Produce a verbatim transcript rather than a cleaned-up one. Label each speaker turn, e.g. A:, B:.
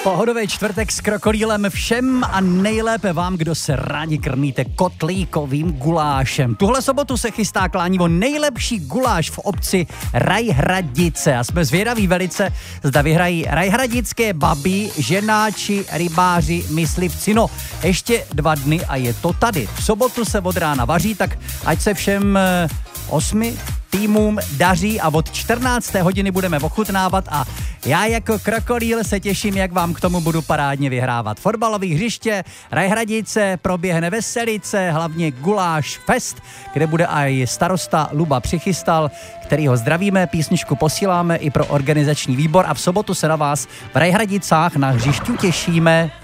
A: Pohodový čtvrtek s krokodýlem všem a nejlépe vám, kdo se rádi krmíte kotlíkovým gulášem. Tuhle sobotu se chystá klání o nejlepší guláš v obci Rajhradice a jsme zvědaví velice, zda vyhrají rajhradické babi, ženáči, rybáři, myslivci. No, ještě dva dny a je to tady. V sobotu se od rána vaří, tak ať se všem osmi týmům daří a od čtrnácté hodiny budeme ochutnávat a já jako krokodýl se těším, jak vám k tomu budu parádně vyhrávat. Fotbalový hřiště, Rajhradice, proběhne veselice, hlavně guláš fest, kde bude i starosta Luba Přichystal, kterýho zdravíme, písničku posíláme i pro organizační výbor a v sobotu se na vás v Rajhradicách na hřišťu těšíme.